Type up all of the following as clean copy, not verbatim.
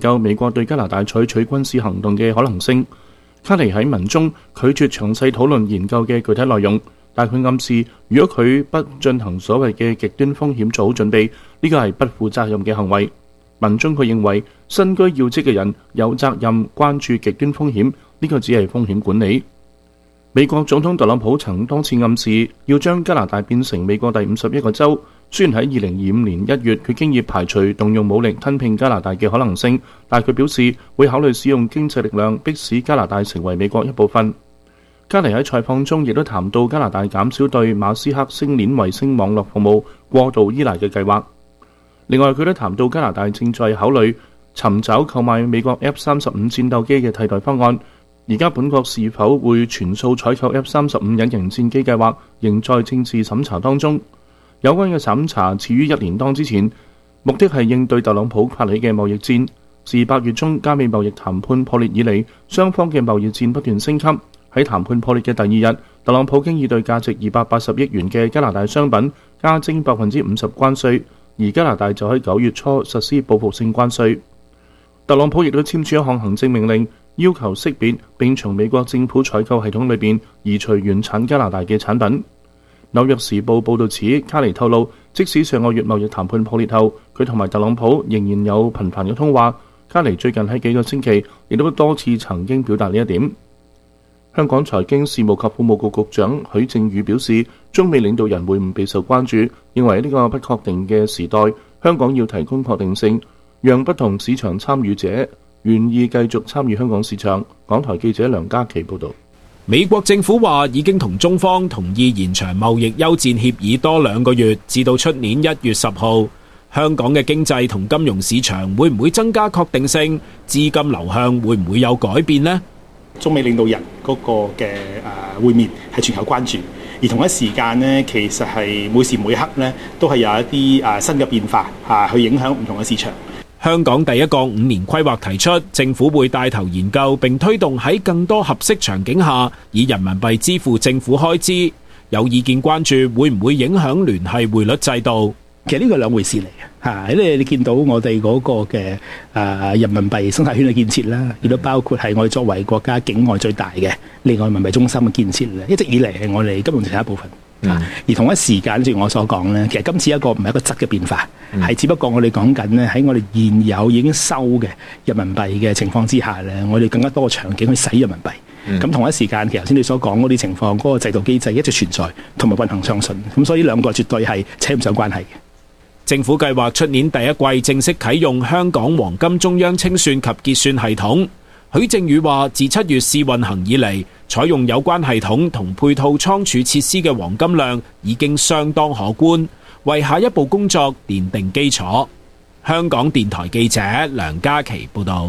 究美國對加拿大採取軍事行動嘅可能性。卡尼喺文中拒絕詳細討論研究嘅具體內容，但佢暗示如果佢不進行所謂嘅極端風險做好準備，呢個係不負責任嘅行為。文中佢認為身居要職嘅人有責任關注極端風險，呢個只係風險管理。美國總統特朗普曾多次暗示要將加拿大變成美國第51個州。雖然喺2025年1月佢經已排除動用武力吞併加拿大嘅可能性，但佢表示會考慮使用經濟力量迫使加拿大成為美國一部分。加尼喺採訪中亦都談到加拿大減少對馬斯克星鏈衛星網絡服務過度依賴嘅計劃。另外，佢都談到加拿大正在考慮尋找購買美國 F-35戰鬥機嘅替代方案。而家本國是否會全數採購 F-35隱形戰機計劃，仍在政治審查當中。有關嘅審查始於1年多之前，目的係應對特朗普發起嘅貿易戰。自8月中加美貿易談判破裂以嚟，雙方嘅貿易戰不斷升級。喺談判破裂嘅第二日，特朗普經已對價值280億元嘅加拿大商品加徵50%關稅，而加拿大就喺9月初實施報復性關稅。特朗普亦都簽署一項行政命令，要求識別並從美國政府採購系統裏邊移除原產加拿大嘅產品。紐約時報報導指，卡尼透露，即使上個月貿易談判破裂後，佢同埋特朗普仍然有頻繁嘅通話。卡尼最近喺幾個星期亦都多次曾經表達呢一點。香港財經事務及庫務局局長許正宇表示，中美領導人會晤備受關注，認為呢個不確定嘅時代，香港要提供確定性，讓不同市場參與者願意繼續參與香港市場。港台記者梁嘉琪報導。 美國政府話已經同中方同意延長貿易休戰協議多2個月，至到出年1月10號。香港嘅經濟同金融市場會唔會增加確定性？資金流向會唔會有改變呢？ 中美領導人嗰個嘅會面係全球關注，而同一時間呢，其實係每時每刻呢都係有一啲新嘅變化去影響唔同嘅市場。 香港第一個5年規劃提出，政府會帶頭研究並推動喺更多合適場景下以人民幣支付政府開支。有意見關注會唔會影響聯繫匯率制度？ 其實呢個兩回事嚟嘅嚇，你見到我哋嗰個嘅人民幣生態圈嘅建設啦，亦都包括係我哋作為國家境外最大嘅離岸人民幣中心嘅建設咧，一直以嚟係我哋金融政策一部分。而同一時間，正如我所講咧，其實今次一個唔係一個質嘅變化，係只不過我哋講緊咧喺我哋現有已經收嘅人民幣嘅情況之下咧，我哋更加多嘅場景去使人民幣。咁同一時間，其實頭先你所講嗰啲情況，嗰個制度機制一直存在，同埋運行暢順。咁所以呢兩個絕對係扯唔上關係嘅。 政府計劃出年第一季正式啟用香港黃金中央清算及結算系統。許正宇話，自7月試運行以嚟，採用有關系統同配套倉儲設施嘅黃金量已經相當可觀，為下一步工作奠定基礎。香港電台記者梁嘉琪報道。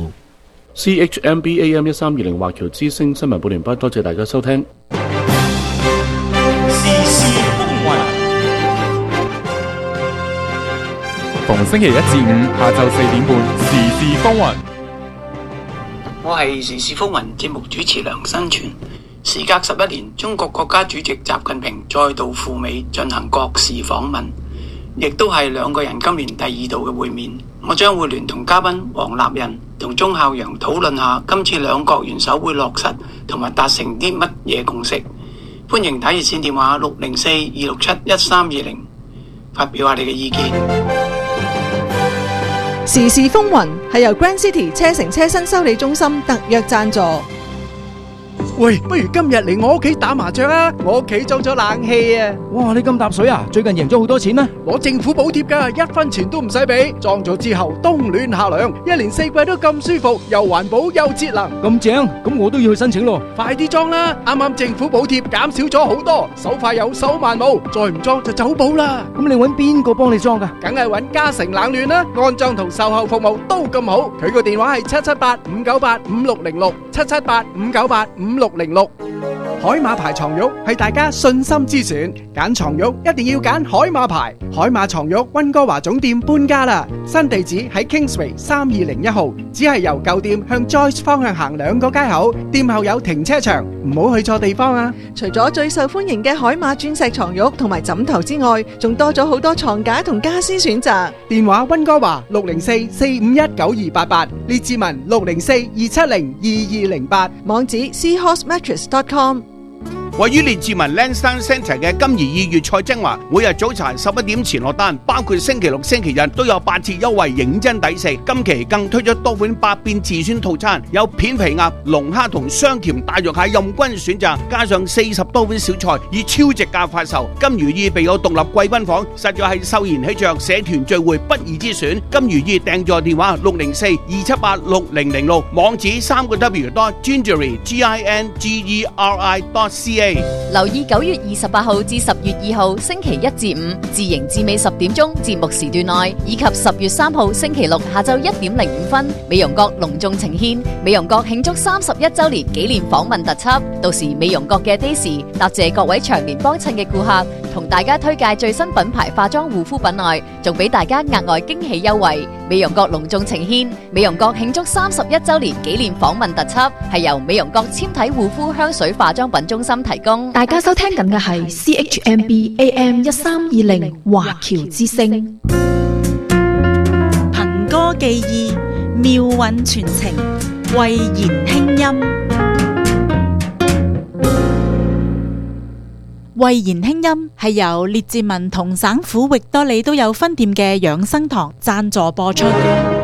CHMB AM 1320華僑之聲新聞報聯播，多謝大家收聽。 時事風雲，逢星期1至5下晝4點半，時事風雲。 我係時事風雲節目主持梁新全。時隔11年，中國國家主席習近平再度赴美進行國事訪問，亦都係兩個人今年第2度嘅會面。我將會聯同嘉賓黃立仁同鐘孝陽討論下今次兩國元首會落實同埋達成啲乜嘢共識。歡迎打熱線電話604-267-1320發表下你嘅意見。 時事風雲係由 Grand City 車城車身修理中心特約贊助。 喂，不如今日嚟我屋企打麻雀啊！我屋企裝咗冷氣啊！ 哇，你咁搭水啊？最近贏咗好多錢咩？ 攞政府補貼㗎，1分錢都唔使俾。裝咗之後冬暖夏涼，1年4季都咁舒服，又環保又節能。 咁正，咁我都要去申請咯。 快啲裝啦！啱啱政府補貼減少咗好多，手快有手慢冇，再唔裝就走寶啦。 咁你搵邊個幫你裝㗎？ 梗係搵嘉誠冷暖啦，安裝同售後服務都咁好。佢個電話係778-598-5606 778-598-5606。海馬牌床褥係大家信心之選，揀床褥一定要揀海馬牌。海馬床褥溫哥華總店搬家啦，新地址喺 Kingsway 3201號，只係由舊店向 Joyce 方向行2個街口，店後有停車場。 唔好去錯地方啊！ 除咗最受歡迎嘅海馬鑽石床褥同埋枕頭之外，仲多咗好多床架同家私選擇。 電話溫哥華604-451-9288，列治文604-270-2208， 網址 seahorsemattress.com。 位於列治文 Lansdowne Centre 嘅金怡意粵菜精華，每日早餐11點前落單，包括星期六、星期日都有8折優惠，認真抵食。今期更推出多款百變自選套餐，有片皮鴨、龍蝦同雙甜大肉蟹任君選擇，加上40多款小菜，以超值價發售。金如意備有獨立貴賓房，實在係秀賢喜鵲社團聚會不二之選。金如意訂座電話604-278-6006，網址3w.gingery.ca。 留意9月28號至10月2號星期1至5自營至尾10點鐘節目時段內，以及10月3號星期六下晝1點05分，美容閣隆重呈獻美容閣慶祝31週年紀念訪問特輯。到時美容閣嘅 Daisy答謝各位長年幫襯嘅顧客，同大家推介最新品牌化妝護膚品外，仲俾大家額外驚喜優惠。美容閣隆重呈獻美容閣慶祝31週年紀念訪問特輯，係由美容閣纖體護膚香水化妝品中心提供。 大家收聽緊嘅係 CHMB AM 1320華僑之聲， 憑歌寄意，妙韻傳情，慧言輕音。慧言輕音係由列治文同省府域多利都有分店嘅養生堂贊助播出。